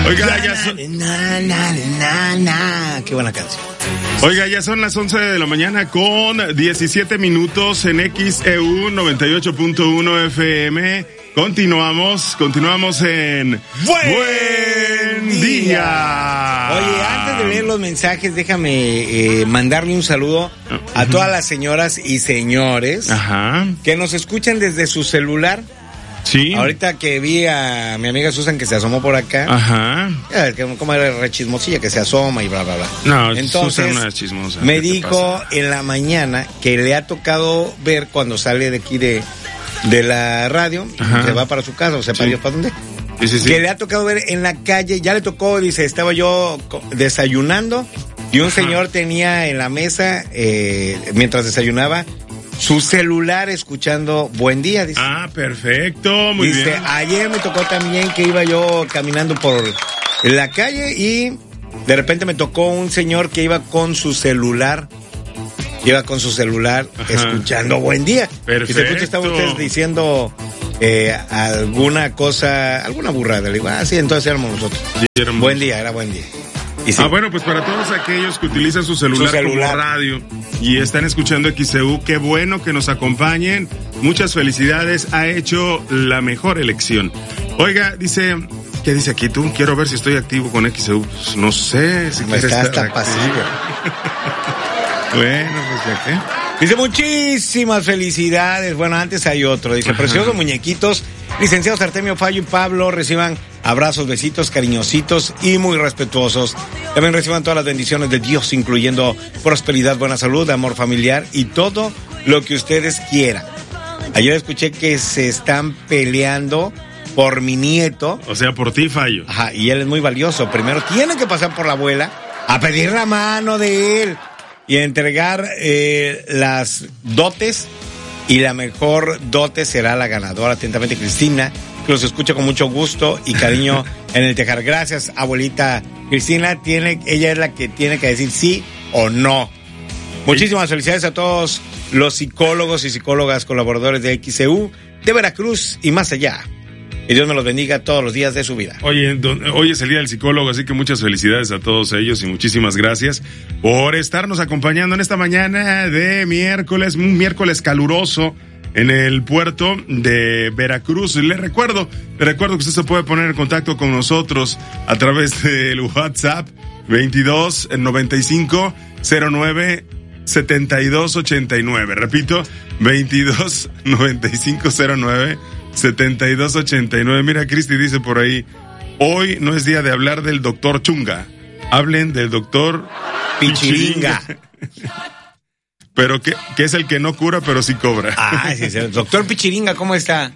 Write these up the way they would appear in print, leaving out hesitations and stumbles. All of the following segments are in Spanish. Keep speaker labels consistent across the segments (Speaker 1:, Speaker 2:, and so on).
Speaker 1: Oiga, ya son...
Speaker 2: Qué buena canción.
Speaker 1: Oiga, ya son las 11 de la mañana con 17 minutos en XEU 98.1 FM. Continuamos en Buen Día.
Speaker 2: Oye, antes de leer los mensajes, déjame mandarle un saludo a todas las señoras y señores que nos escuchan desde su celular.
Speaker 1: Sí.
Speaker 2: Ahorita que vi a mi amiga Susan que se asomó por acá. Como era re chismosilla, que se asoma y bla, bla, bla.
Speaker 1: No,
Speaker 2: entonces,
Speaker 1: Susan no es chismosa.
Speaker 2: me dijo en la mañana que le ha tocado ver cuando sale de aquí de la radio, se va para su casa, o sea, para Dios, ¿para dónde?
Speaker 1: Sí.
Speaker 2: Que le ha tocado ver en la calle, ya le tocó, dice, estaba yo desayunando y un señor tenía en la mesa, mientras desayunaba, su celular escuchando Buen Día, dice.
Speaker 1: Perfecto, muy bien.
Speaker 2: Dice, ayer me tocó también que iba yo caminando por la calle y de repente me tocó un señor que iba con su celular. Escuchando Buen Día.
Speaker 1: Perfecto.
Speaker 2: Y se escucha, estaban ustedes diciendo alguna cosa, alguna burrada. Le digo, sí, entonces éramos nosotros. Buen Día, era Buen Día. Sí.
Speaker 1: Bueno, pues para todos aquellos que utilizan su celular como radio y están escuchando XEU, qué bueno que nos acompañen. Muchas felicidades, ha hecho la mejor elección. Oiga, dice, ¿qué dice aquí tú? Quiero ver si estoy activo con XEU. Pues no sé si quieres estar
Speaker 2: hasta pasivo.
Speaker 1: Bueno, pues ya qué.
Speaker 2: Dice, muchísimas felicidades. Bueno, antes hay otro. Dice, preciosos muñequitos, licenciados Artemio, Fallo y Pablo, reciban abrazos, besitos, cariñositos y muy respetuosos. También reciban todas las bendiciones de Dios, incluyendo prosperidad, buena salud, amor familiar y todo lo que ustedes quieran. Ayer escuché que se están peleando por mi nieto.
Speaker 1: O sea, por ti, Fallo.
Speaker 2: Y él es muy valioso. Primero tiene que pasar por la abuela a pedir la mano de él y a entregar las dotes, y la mejor dote será la ganadora. Atentamente, Cristina, que los escucha con mucho gusto y cariño en el Tejar. Gracias, abuelita Cristina. Ella es la que tiene que decir sí o no. Muchísimas felicidades a todos los psicólogos y psicólogas colaboradores de XEU, de Veracruz y más allá. Y Dios me los bendiga todos los días de su vida.
Speaker 1: Oye, hoy es el Día del Psicólogo, así que muchas felicidades a todos ellos y muchísimas gracias por estarnos acompañando en esta mañana de miércoles, un miércoles caluroso en el puerto de Veracruz. Le recuerdo que usted se puede poner en contacto con nosotros a través del WhatsApp 22 95 09 72 89. Repito, 22 95 09 7289. Mira, Cristi dice por ahí, hoy no es día de hablar del doctor Chunga, hablen del doctor
Speaker 2: Pichiringa.
Speaker 1: Pero que es el que no cura, pero sí cobra.
Speaker 2: Sí, el doctor Pichiringa, ¿cómo está?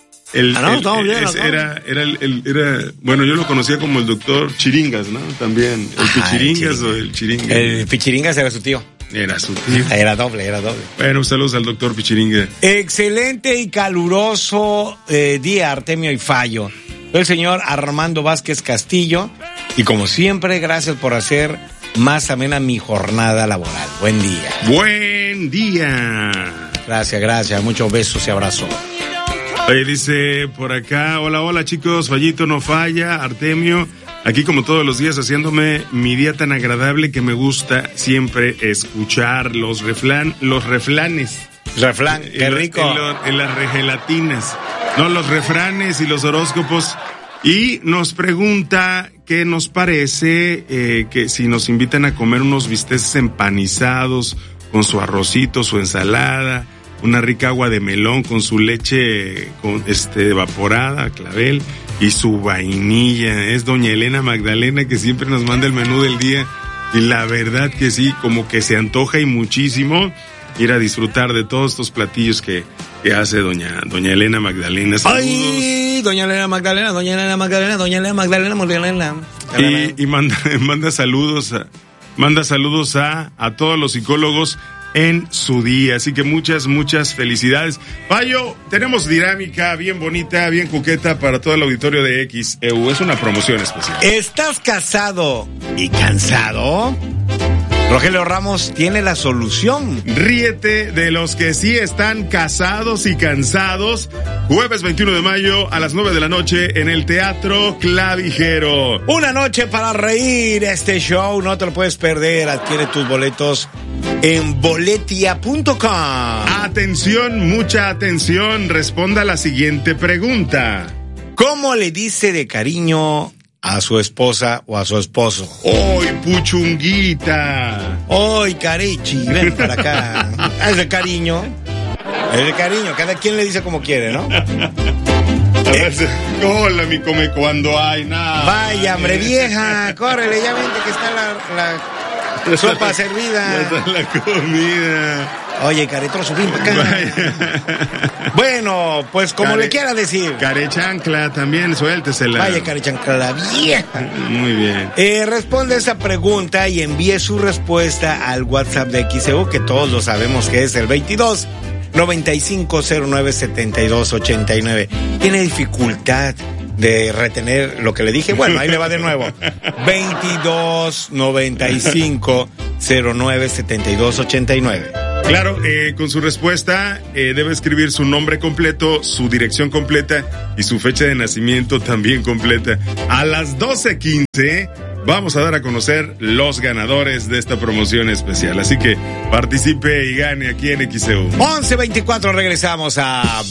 Speaker 1: Bueno, yo lo conocía como el doctor Chiringas, ¿no? También, el Pichiringas o el Chiringa.
Speaker 2: El Pichiringas era su tío.
Speaker 1: Era su tío.
Speaker 2: Era doble.
Speaker 1: Bueno, saludos al doctor Pichiringa.
Speaker 2: Excelente y caluroso día, Artemio y Fallo. El señor Armando Vázquez Castillo. Y como siempre, gracias por hacer más amena mi jornada laboral. Buen día.
Speaker 1: Buen día.
Speaker 2: Gracias. Muchos besos y abrazos.
Speaker 1: Oye, dice por acá, hola chicos, Fallito no falla, Artemio, aquí como todos los días haciéndome mi día tan agradable que me gusta siempre escuchar los reflanes.
Speaker 2: Refrán, qué rico.
Speaker 1: En las regelatinas, no, los refranes y los horóscopos. Y nos pregunta qué nos parece que si nos invitan a comer unos bisteces empanizados con su arrocito, su ensalada, una rica agua de melón con su leche evaporada, clavel, y su vainilla. Es doña Elena Magdalena que siempre nos manda el menú del día, y la verdad que sí, como que se antoja y muchísimo ir a disfrutar de todos estos platillos que hace doña Elena Magdalena. Saludos.
Speaker 2: ¡Ay! Doña Elena Magdalena.
Speaker 1: Y manda saludos a todos los psicólogos en su día, así que muchas felicidades. Fallo, tenemos dinámica bien bonita, bien coqueta para todo el auditorio de XEU, es una promoción especial.
Speaker 2: ¿Estás casado y cansado? Rogelio Ramos tiene la solución.
Speaker 1: Ríete de los que sí están casados y cansados. Jueves 21 de mayo a las 9 de la noche en el Teatro Clavijero.
Speaker 2: Una noche para reír. Este show no te lo puedes perder. Adquiere tus boletos en boletia.com.
Speaker 1: Atención, mucha atención. Responda la siguiente pregunta.
Speaker 2: ¿Cómo le dice de cariño a su esposa o a su esposo?
Speaker 1: ¡Hoy, puchunguita!
Speaker 2: ¡Hoy, Carichi! Ven para acá. Es de cariño. Es de cariño. Cada quien le dice como quiere, ¿no?
Speaker 1: A veces, hola, mi come cuando hay nada.
Speaker 2: Vaya, hombre, vieja. Córrele, ya vente que está la sopa servida.
Speaker 1: Está la comida.
Speaker 2: Oye, Caretro, subí para acá. Bueno, pues como le quiera decir.
Speaker 1: Carechancla, también suéltesela.
Speaker 2: Vaya, Carechancla, la vieja.
Speaker 1: Muy bien.
Speaker 2: Responde esa pregunta y envíe su respuesta al WhatsApp de XEU, que todos lo sabemos que es el 22 9509 7289. ¿Tiene dificultad de retener lo que le dije? Bueno, ahí le va de nuevo. 22 9509 7289.
Speaker 1: Claro, con su respuesta debe escribir su nombre completo, su dirección completa y su fecha de nacimiento también completa. A las 12:15 vamos a dar a conocer los ganadores de esta promoción especial. Así que participe y gane aquí en XEU.
Speaker 2: 11:24 regresamos a